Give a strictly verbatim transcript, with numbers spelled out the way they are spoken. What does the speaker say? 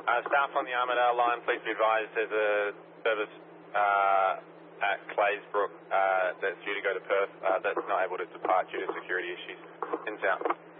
Uh, staff on the Armidale line, please be advised there's a service uh, at Claysbrook uh, that's due to go to Perth uh, that's not able to depart due to security issues. Ins out.